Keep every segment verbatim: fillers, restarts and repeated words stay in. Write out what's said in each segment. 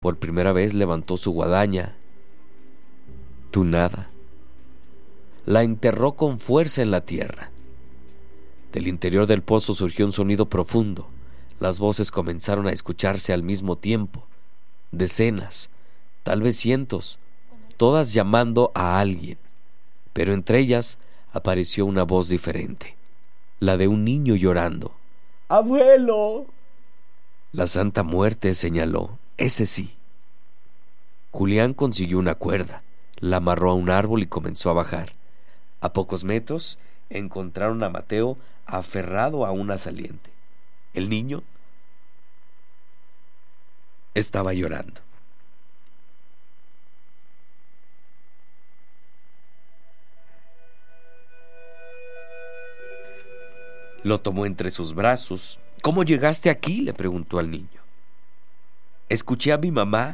Por primera vez levantó su guadaña, tunada. La enterró con fuerza en la tierra. Del interior del pozo surgió un sonido profundo. Las voces comenzaron a escucharse al mismo tiempo. Decenas, tal vez cientos, todas llamando a alguien. Pero entre ellas apareció una voz diferente, la de un niño llorando. ¡Abuelo! La Santa Muerte señaló: ese sí. Julián consiguió una cuerda, la amarró a un árbol y comenzó a bajar. A pocos metros encontraron a Mateo aferrado a una saliente. El niño estaba llorando. Lo tomó entre sus brazos. ¿Cómo llegaste aquí?, le preguntó al niño. Escuché a mi mamá.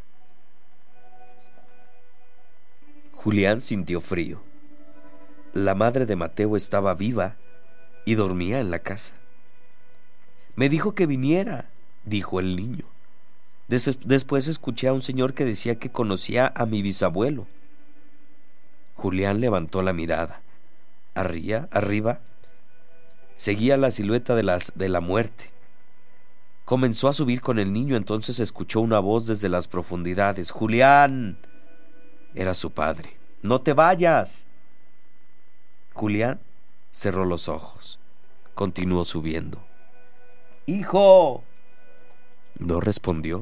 Julián sintió frío. La madre de Mateo estaba viva y dormía en la casa. Me dijo que viniera, dijo el niño. Des- después escuché a un señor que decía que conocía a mi bisabuelo. Julián levantó la mirada. Arriba, arriba, seguía la silueta de, las, de la muerte. Comenzó a subir con el niño, entonces escuchó una voz desde las profundidades. ¡Julián! Era su padre. ¡No te vayas! Julián cerró los ojos. Continuó subiendo. ¡Hijo! No respondió.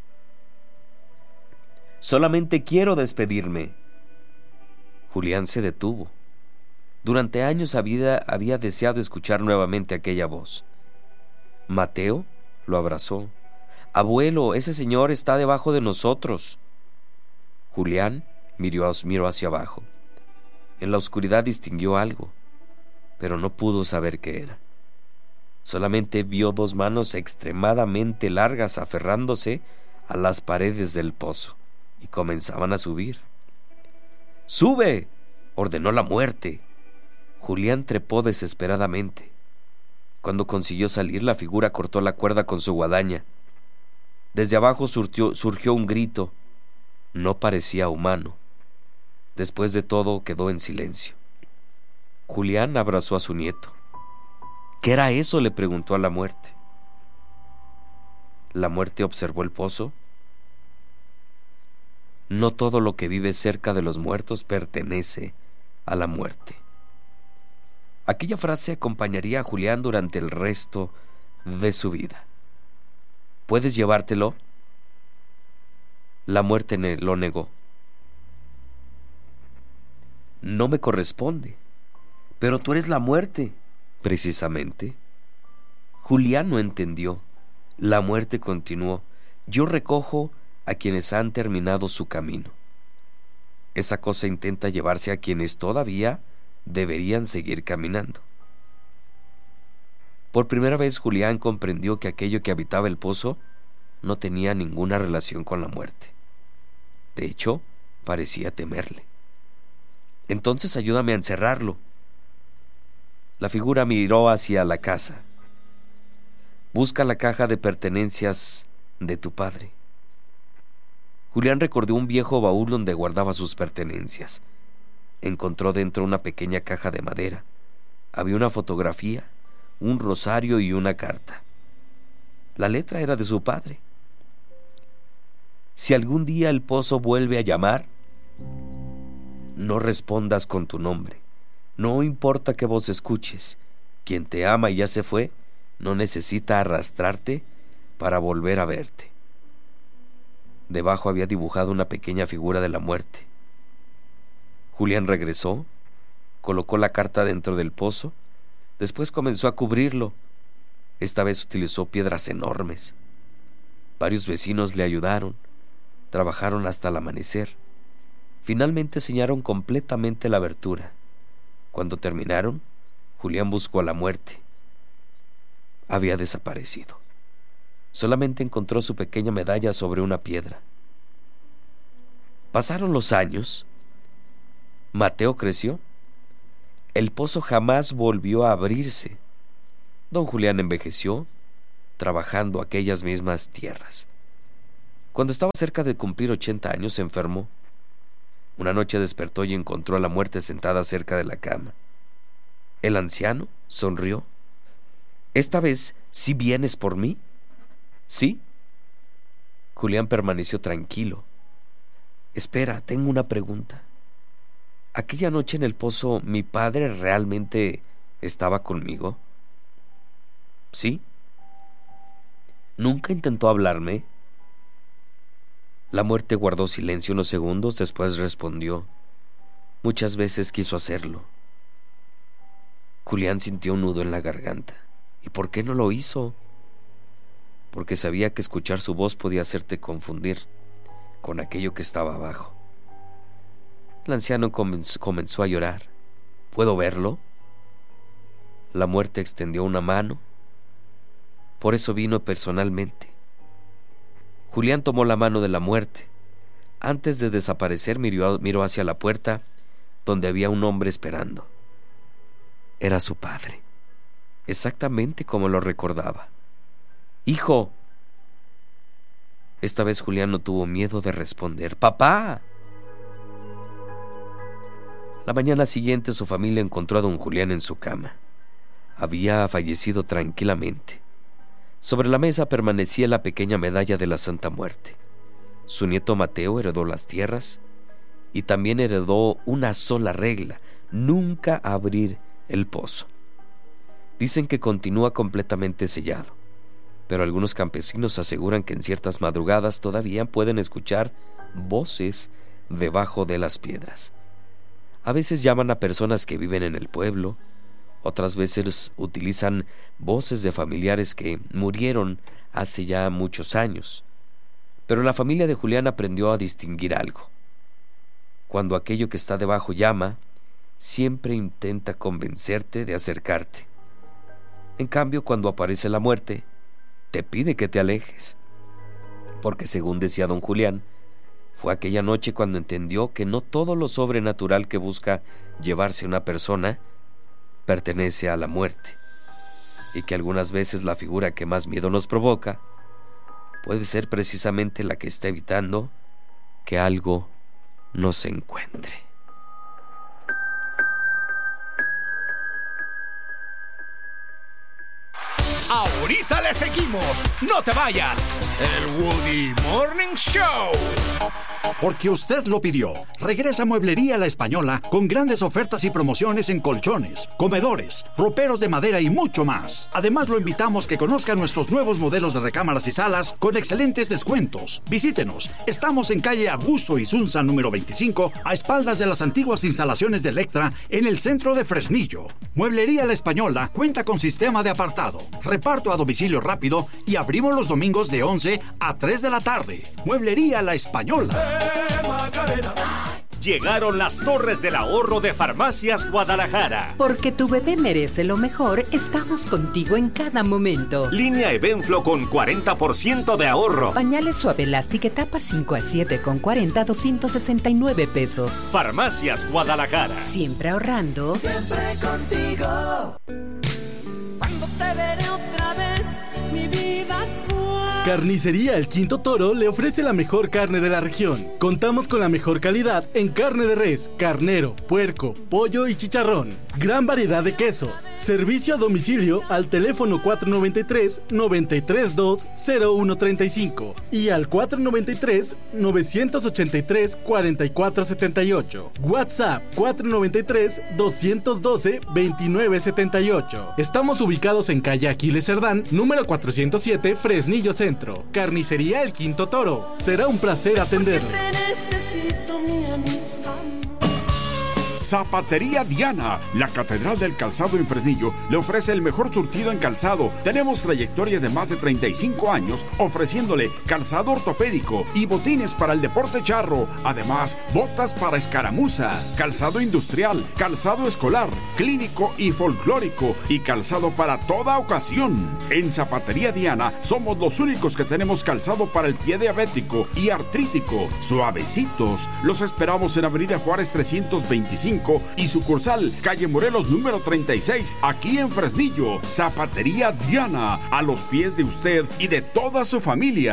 Solamente quiero despedirme. Julián se detuvo. Durante años había, había deseado escuchar nuevamente aquella voz. Mateo lo abrazó. Abuelo, ese señor está debajo de nosotros. Julián miró, miró hacia abajo. En la oscuridad distinguió algo, pero no pudo saber qué era. Solamente vio dos manos extremadamente largas aferrándose a las paredes del pozo y comenzaban a subir. ¡Sube!, ordenó la muerte. Julián trepó desesperadamente. Cuando consiguió salir, la figura cortó la cuerda con su guadaña. Desde abajo surgió, surgió un grito. No parecía humano. Después de todo, quedó en silencio. Julián abrazó a su nieto. ¿Qué era eso?, le preguntó a la muerte. La muerte observó el pozo. No todo lo que vive cerca de los muertos pertenece a la muerte. Aquella frase acompañaría a Julián durante el resto de su vida. ¿Puedes llevártelo? La muerte ne- lo negó. No me corresponde. Pero tú eres la muerte. Precisamente. Julián no entendió. La muerte continuó. Yo recojo a quienes han terminado su camino. Esa cosa intenta llevarse a quienes todavía deberían seguir caminando. Por primera vez Julián comprendió que aquello que habitaba el pozo no tenía ninguna relación con la muerte. De hecho, parecía temerle. Entonces ayúdame a encerrarlo. La figura miró hacia la casa. Busca la caja de pertenencias de tu padre. Julián recordó un viejo baúl donde guardaba sus pertenencias. Encontró dentro una pequeña caja de madera. Había una fotografía, un rosario y una carta. La letra era de su padre. Si algún día el pozo vuelve a llamar, no respondas con tu nombre. No importa qué voz escuches. Quien te ama y ya se fue, no necesita arrastrarte para volver a verte. Debajo había dibujado una pequeña figura de la muerte. Julián regresó, colocó la carta dentro del pozo, después comenzó a cubrirlo. Esta vez utilizó piedras enormes. Varios vecinos le ayudaron, trabajaron hasta el amanecer. Finalmente sellaron completamente la abertura. Cuando terminaron, Julián buscó a la muerte. Había desaparecido. Solamente encontró su pequeña medalla sobre una piedra. Pasaron los años. Mateo creció. El pozo jamás volvió a abrirse. Don Julián envejeció, trabajando aquellas mismas tierras. Cuando estaba cerca de cumplir ochenta años, se enfermó. Una noche despertó y encontró a la muerte sentada cerca de la cama. El anciano sonrió. «¿Esta vez sí vienes por mí?» «Sí». Julián permaneció tranquilo. «Espera, tengo una pregunta. ¿Aquella noche en el pozo mi padre realmente estaba conmigo?» «Sí». «¿Nunca intentó hablarme?» La muerte guardó silencio unos segundos, después respondió: «Muchas veces quiso hacerlo». Julián sintió un nudo en la garganta. ¿Y por qué no lo hizo? Porque sabía que escuchar su voz podía hacerte confundir con aquello que estaba abajo. El anciano comenzó, comenzó a llorar. ¿Puedo verlo? La muerte extendió una mano. Por eso vino personalmente. Julián tomó la mano de la muerte. Antes de desaparecer, miró, miró hacia la puerta, donde había un hombre esperando. Era su padre, exactamente como lo recordaba. «¡Hijo!». Esta vez Julián no tuvo miedo de responder: «¡Papá!». La mañana siguiente su familia encontró a don Julián en su cama. Había fallecido tranquilamente. Sobre la mesa permanecía la pequeña medalla de la Santa Muerte. Su nieto Mateo heredó las tierras y también heredó una sola regla: nunca abrir el pozo. Dicen que continúa completamente sellado, pero algunos campesinos aseguran que en ciertas madrugadas todavía pueden escuchar voces debajo de las piedras. A veces llaman a personas que viven en el pueblo, otras veces utilizan voces de familiares que murieron hace ya muchos años. Pero la familia de Julián aprendió a distinguir algo. Cuando aquello que está debajo llama, siempre intenta convencerte de acercarte. En cambio, cuando aparece la muerte, te pide que te alejes. Porque según decía don Julián, fue aquella noche cuando entendió que no todo lo sobrenatural que busca llevarse a una persona pertenece a la muerte, y que algunas veces la figura que más miedo nos provoca puede ser precisamente la que está evitando que algo nos encuentre. Ahorita le seguimos, no te vayas. El Woody Morning Show. Porque usted lo pidió. Regresa Mueblería La Española con grandes ofertas y promociones en colchones, comedores, roperos de madera y mucho más. Además, lo invitamos que conozca nuestros nuevos modelos de recámaras y salas con excelentes descuentos. Visítenos. Estamos en calle Augusto Isunza número veinticinco, a espaldas de las antiguas instalaciones de Electra, en el centro de Fresnillo. Mueblería La Española cuenta con sistema de apartado, reparto a domicilio rápido y abrimos los domingos de once a tres de la tarde. Mueblería La Española. Llegaron las torres del ahorro de Farmacias Guadalajara. Porque tu bebé merece lo mejor, estamos contigo en cada momento. Línea Evenflo con cuarenta por ciento de ahorro. Pañales Suave Elástica etapa cinco a siete con cuarenta, doscientos sesenta y nueve pesos. Farmacias Guadalajara. Siempre ahorrando. Siempre contigo. Cuando te veré otra vez, mi vida. Carnicería El Quinto Toro le ofrece la mejor carne de la región. Contamos con la mejor calidad en carne de res, carnero, puerco, pollo y chicharrón. Gran variedad de quesos. Servicio a domicilio al teléfono cuatro nueve tres, nueve tres dos, cero uno tres cinco y al cuatro nueve tres, nueve ocho tres, cuatro cuatro siete ocho. WhatsApp cuatro nueve tres, dos uno dos, dos nueve siete ocho. Estamos ubicados en calle Aquiles Cerdán, número cuatrocientos siete, Fresnillo Centro. Carnicería El Quinto Toro. Será un placer atenderle. Zapatería Diana, la catedral del calzado en Fresnillo, le ofrece el mejor surtido en calzado. Tenemos trayectoria de más de treinta y cinco años ofreciéndole calzado ortopédico y botines para el deporte charro. Además, botas para escaramuza, calzado industrial, calzado escolar, clínico y folclórico y calzado para toda ocasión. En Zapatería Diana somos los únicos que tenemos calzado para el pie diabético y artrítico. Suavecitos. Los esperamos en Avenida Juárez trescientos veinticinco y sucursal calle Morelos número treinta y seis, aquí en Fresnillo. Zapatería Diana, a los pies de usted y de toda su familia.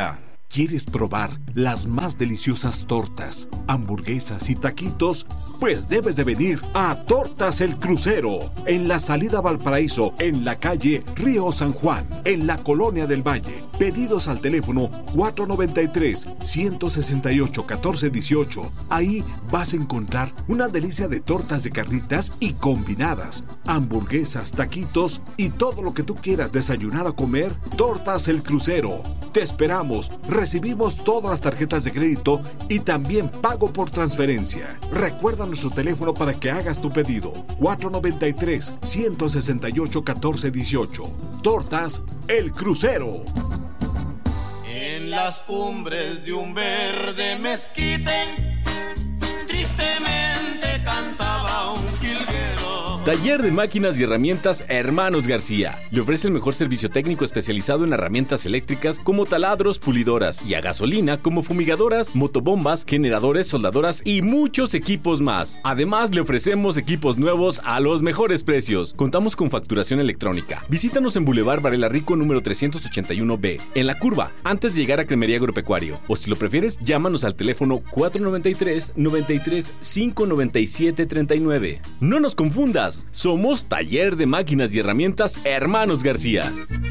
¿Quieres probar las más deliciosas tortas, hamburguesas y taquitos? Pues debes de venir a Tortas El Crucero, en la salida a Valparaíso, en la calle Río San Juan, en la Colonia del Valle. Pedidos al teléfono cuatro noventa y tres, ciento sesenta y ocho, catorce dieciocho. Ahí vas a encontrar una delicia de tortas de carnitas y combinadas, hamburguesas, taquitos y todo lo que tú quieras desayunar o comer. Tortas El Crucero. Te esperamos. Recibimos todas las tarjetas de crédito y también pago por transferencia. Recuerda nuestro teléfono para que hagas tu pedido. cuatro noventa y tres, ciento sesenta y ocho, catorce dieciocho. Tortas El Crucero. En las cumbres de un verde mezquite, tristemente cantaba un jilguero. Taller de Máquinas y Herramientas Hermanos García. Le ofrece el mejor servicio técnico especializado en herramientas eléctricas como taladros, pulidoras, y a gasolina como fumigadoras, motobombas, generadores, soldadoras y muchos equipos más. Además, le ofrecemos equipos nuevos a los mejores precios. Contamos con facturación electrónica. Visítanos en Boulevard Varela Rico número trescientos ochenta y uno B, en La Curva, antes de llegar a Cremería Agropecuario. O si lo prefieres, llámanos al teléfono cuatro noventa y tres, noventa y tres, cinco noventa y siete, treinta y nueve. No nos confundas. Somos Taller de Máquinas y Herramientas Hermanos García.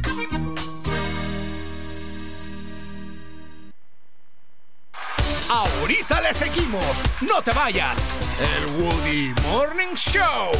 Ahorita le seguimos. No te vayas. El Woody Morning Show.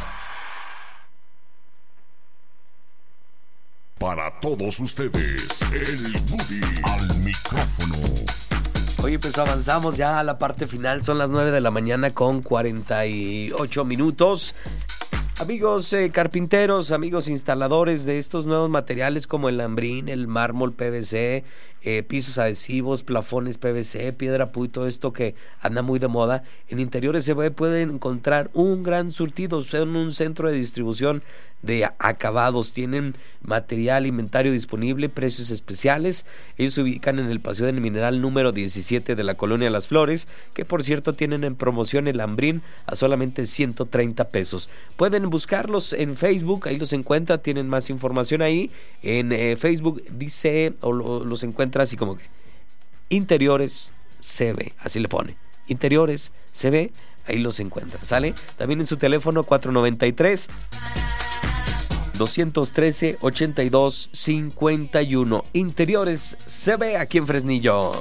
Para todos ustedes, el Woody al micrófono. Oye, pues avanzamos ya a la parte final. Son las nueve de la mañana con cuarenta y ocho minutos. Amigos eh, carpinteros, amigos instaladores de estos nuevos materiales como el lambrín, el mármol P V C, eh, pisos adhesivos, plafones P V C, piedra pu y todo esto que anda muy de moda, en Interiores C B pueden encontrar un gran surtido. Son un centro de distribución de acabados, tienen material, inventario disponible, precios especiales. Ellos se ubican en el Paseo del Mineral número diecisiete de la Colonia Las Flores, que por cierto tienen en promoción el lambrín a solamente ciento treinta pesos. Pueden buscarlos en Facebook, ahí los encuentra, tienen más información ahí. En eh, Facebook dice, o lo, los encuentra así como que Interiores C B, así le pone, Interiores C B, ahí los encuentra, ¿sale? También en su teléfono cuatro noventa y tres, doscientos trece, ochenta y dos, cincuenta y uno. Interiores C B aquí en Fresnillo.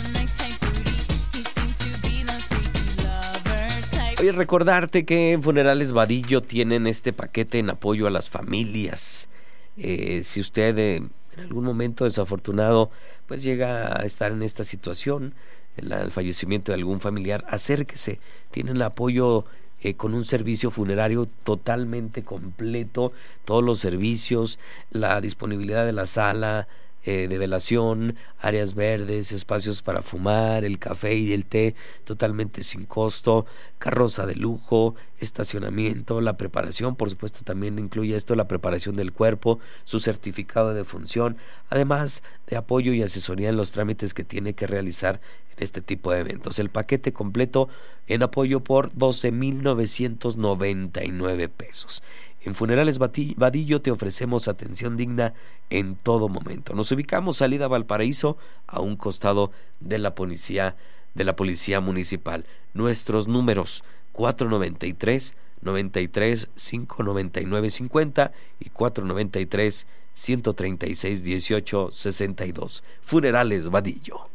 Oye, recordarte que en Funerales Vadillo tienen este paquete en apoyo a las familias. Eh, si usted eh, en algún momento desafortunado pues llega a estar en esta situación, el, el fallecimiento de algún familiar, acérquese. Tienen el apoyo Eh, con un servicio funerario totalmente completo, todos los servicios, la disponibilidad de la sala eh, de velación, áreas verdes, espacios para fumar, el café y el té totalmente sin costo, carroza de lujo, estacionamiento, la preparación, por supuesto también incluye esto, la preparación del cuerpo, su certificado de defunción, además de apoyo y asesoría en los trámites que tiene que realizar en este tipo de eventos. El paquete completo en apoyo por doce mil novecientos noventa y nueve pesos. En Funerales Vadillo te ofrecemos atención digna en todo momento. Nos ubicamos salida Valparaíso, a un costado de la policía de la policía municipal. Nuestros números cuatro noventa y tres, noventa y tres, cinco noventa y nueve cincuenta y cuatro noventa y tres, ciento treinta y seis, dieciocho sesenta y dos. Funerales Vadillo.